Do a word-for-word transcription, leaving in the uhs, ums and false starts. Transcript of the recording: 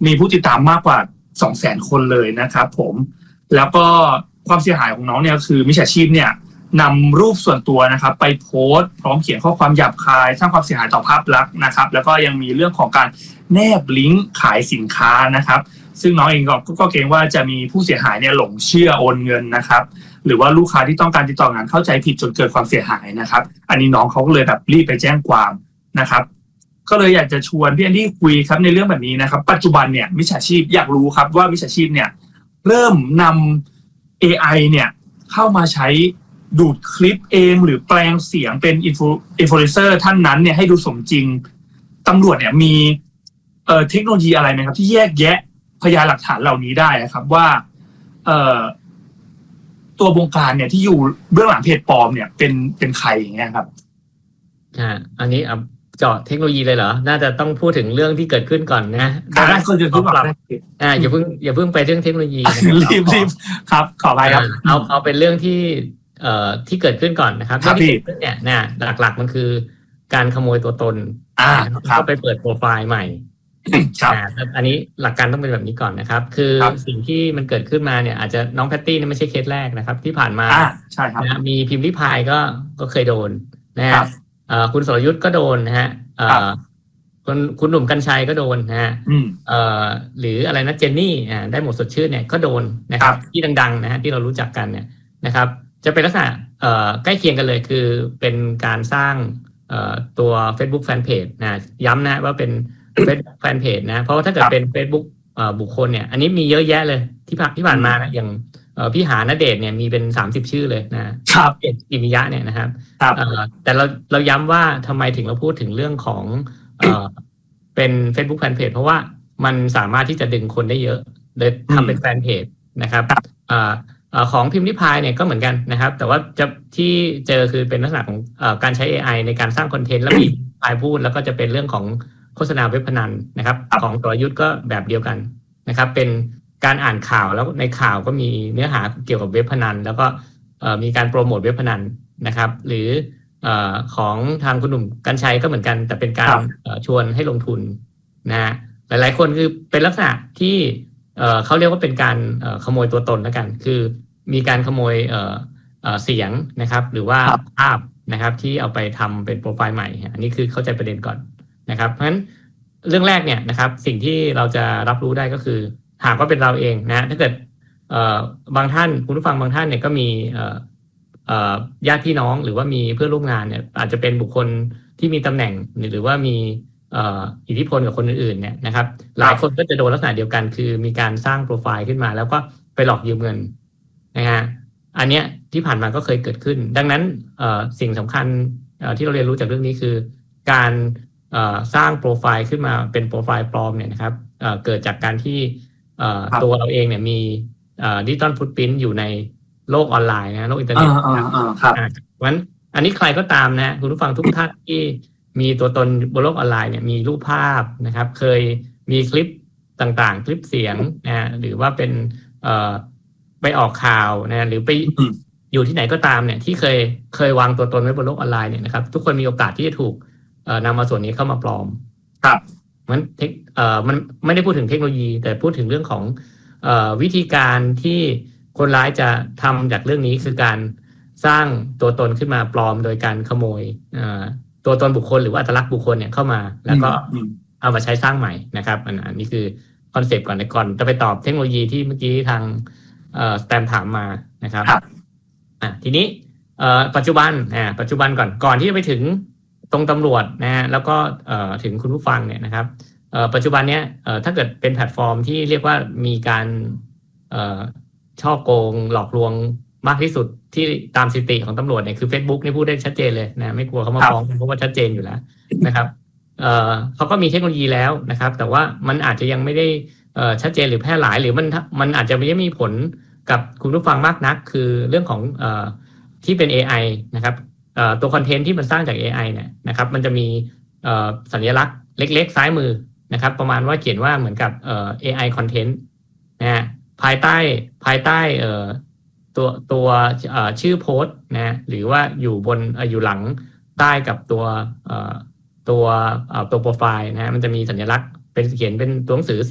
มีผู้ติดตามมากกว่า สองแสน คนเลยนะครับผมแล้วก็ความเสียหายของน้องเนี่ยคือมิจฉาชีพเนี่ยนำรูปส่วนตัวนะครับไปโพสต์พร้อมเขียนข้อความหยาบคายสร้างความเสียหายต่อภาพลักษณ์นะครับแล้วก็ยังมีเรื่องของการแนบลิงก์ขายสินค้านะครับซึ่งน้องเองก็ก็เกรงว่าจะมีผู้เสียหายเนี่ยหลงเชื่อโอนเงินนะครับหรือว่าลูกค้าที่ต้องการติดต่องานเข้าใจผิดจนเกิดความเสียหายนะครับอันนี้น้องเขาก็เลยแบบรีบไปแจ้งความนะครับก็เลยอยากจะชวนพี่แอนดี้คุยครับในเรื่องแบบนี้นะครับปัจจุบันเนี่ยมิจฉาชีพอยากรู้ครับว่ามิจฉาชีพเนี่ยเริ่มนำ เอ ไอ เนี่ยเข้ามาใช้ดูดคลิปเองหรือแปลงเสียงเป็นอินฟลูเอนเซอร์ท่านนั้นเนี่ยให้ดูสมจริงตำรวจเนี่ยมีเอ่อเทคโนโลยีอะไรไหมครับที่แยกแยะพยานหลักฐานเหล่านี้ได้ครับว่าเอ่อตัวบงการเนี่ยที่อยู่เบื้องหลังเพจปลอมเนี่ยเป็นเป็นใครอย่างเงี้ยครับอ่าอันนี้เจาะเทคโนโลยีเลยเหรอน่าจะต้องพูดถึงเรื่องที่เกิดขึ้นก่อนนะได้คนจะพูดแบบอ่าอย่าเพิ่งอย่าเพิ่งไปเรื่องเทคโนโลยีรีบรีบครับขอไปครับเอาเอาเป็นเรื่องที่เอ่อที่เกิดขึ้นก่อนนะครับที่เกิดขึ้นเนี่ยนะหลักๆมันคือการขโมยตัวตนอ่าก็ไปเปิดโปรไฟล์ใหม่ครับอันนี้หลักการต้องเป็นแบบนี้ก่อนนะครับคือสิ่งที่มันเกิดขึ้นมาเนี่ยอาจจะน้องแพตตี้นี่ไม่ใช่เคสแรกนะครับที่ผ่านมาใช่ครับมีพิมพ์ริพายก็ก็เคยโดนนะครับคุณสรยุทธก็โดนนะฮะคุณคุณหนุ่มกัญชัยก็โดนนะฮะหรืออะไรนะเจนนี่ได้หมดสดชื่นเนี่ยก็โดนนะครับที่ดังๆนะฮะที่เรารู้จักกันเนี่ยนะครับจะเป็นลักษณะใกล้เคียงกันเลยคือเป็นการสร้างตัว Facebook Fanpage นะย้ำนะว่าเป็น Facebook Fanpage นะเพราะว่าถ้าเกิดเป็น Facebook บุคคลเนี่ยอันนี้มีเยอะแยะเลยที่ผ่านที่ผ่านมานะอย่างพี่หาณเดชน์เนี่ยมีเป็นสามสิบชื่อเลยนะครับเดชอิมิยะเนี่ยนะครับแต่เราเราย้ำว่าทำไมถึงเราพูดถึงเรื่องของเป็น Facebook Fanpage เพราะว่ามันสามารถที่จะดึงคนได้เยอะเลยทำเป็นแฟนเพจนะครับของพิมพ์ริพายเนี่ยก็เหมือนกันนะครับแต่ว่าจะที่เจอคือเป็นลักษณะของการใช้ เอ ไอ ในการสร้างคอนเทนต์แล้วมีพายพูดแล้วก็จะเป็นเรื่องของโฆษณาเว็บพนันนะครับของสรยุทธก็แบบเดียวกันนะครับเป็นการอ่านข่าวแล้วในข่าวก็มีเนื้อหาเกี่ยวกับเว็บพนันแล้วก็มีการโปรโมทเว็บพนันนะครับหรือของทางคุณหนุ่มกัญชัยก็เหมือนกันแต่เป็นการชวนให้ลงทุนนะฮะหลายๆคนคือเป็นลักษณะที่เขาเรียกว่าเป็นการขโมยตัวตนแล้วกันคือมีการขโมยเสียงนะครับหรือว่าภาพนะครับที่เอาไปทำเป็นโปรไฟล์ใหม่อันนี้คือเข้าใจประเด็นก่อนนะครับเพราะฉะนั้นเรื่องแรกเนี่ยนะครับสิ่งที่เราจะรับรู้ได้ก็คือหากว่าเป็นเราเองนะถ้าเกิดบางท่านคุณผู้ฟังบางท่านเนี่ยก็มีญาติพี่น้องหรือว่ามีเพื่อนร่วมงานเนี่ยอาจจะเป็นบุคคลที่มีตำแหน่งหรือว่ามีอิทธิพลกับคนอื่นๆเนี่ยนะครับหลายคนก็จะโดนลักษณะเดียวกันคือมีการสร้างโปรไฟล์ขึ้นมาแล้วก็ไปหลอกยืมเงินนะฮะอันเนี้ยที่ผ่านมาก็เคยเกิดขึ้นดังนั้นสิ่งสำคัญที่เราเรียนรู้จากเรื่องนี้คือการสร้างโปรไฟล์ขึ้นมาเป็นโปรไฟล์ปลอมเนี่ยนะครับเกิดจากการที่ตัวเราเองเนี่ยมีดิจิตอลฟุตพริ้นท์อยู่ในโลกออนไลน์นะโลกอินเทอร์เน็ตครับเพราะฉะนั้นอันนี้ใครก็ตามนะคุณผู้ฟังทุกท่านที่มีตัวตนบนโลกออนไลน์เนี่ยมีรูปภาพนะครับเคยมีคลิปต่างๆคลิปเสียงนะหรือว่าเป็นไปออกข่าวนะหรือไปอยู่ที่ไหนก็ตามเนี่ยที่เคยเคยวางตัวตนไว้บนโลกออนไลน์เนี่ยนะครับทุกคนมีโอกาสที่จะถูกนำมาส่วนนี้เข้ามาปลอมครับมันเทคเอ่อมันไม่ได้พูดถึงเทคโนโลยีแต่พูดถึงเรื่องของเอ่อวิธีการที่คนร้ายจะทำจากเรื่องนี้คือการสร้างตัวตนขึ้นมาปลอมโดยการขโมยเอ่อตัวตนบุคคลหรือว่าอัตลักษณ์บุคคลเนี่ยเข้ามาแล้วก็เอามาใช้สร้างใหม่นะครับอันนี้คือคอนเซปต์ก่อนในก่อนจะไปตอบเทคโนโลยีที่เมื่อกี้ทางเอ่อสแตมถามมานะครับอ่ะทีนี้เอ่อปัจจุบันอ่าปัจจุบันก่อนก่อนที่จะไปถึงตรงตำรวจนะฮะแล้วก็เอ่อถึงคุณผู้ฟังเนี่ยนะครับเอ่อปัจจุบันเนี้ยเอ่อถ้าเกิดเป็นแพลตฟอร์มที่เรียกว่ามีการเอ่อช่อโกงหลอกลวงมากที่สุดที่ตามสถิติของตำรวจเนี่ยคือ Facebook นี่พูดได้ชัดเจนเลยนะไม่กลัวเขามาฟ้องเพราะว่าชัดเจนอยู่แล้วนะครับเอ่อเขาก็มีเทคโนโลยีแล้วนะครับแต่ว่ามันอาจจะยังไม่ได้เอ่อชัดเจนหรือแพร่หลายหรือมันมันอาจจะไม่ได้มีผลกับคุณผู้ฟังมากนักคือเรื่องของเอ่อที่เป็น เอ ไอ นะครับเอ่อตัวคอนเทนต์ที่มันสร้างจาก เอ ไอ เนี่ยนะครับมันจะมีเอ่อสัญลักษณ์เล็กๆซ้ายมือนะครับประมาณว่าเขียนว่าเหมือนกับเอ่อ เอ ไอ content นะฮะภายใต้ภายใต้เอ่อตัวตัวเอ่อชื่อโพสต์นะหรือว่าอยู่บนเอ่ออยู่หลังใต้กับตัวเอ่อตัวเอ่อตัวโปรไฟล์นะฮะมันจะมีสัญลักษณ์เป็นเขียนเป็นตัวหนังสือ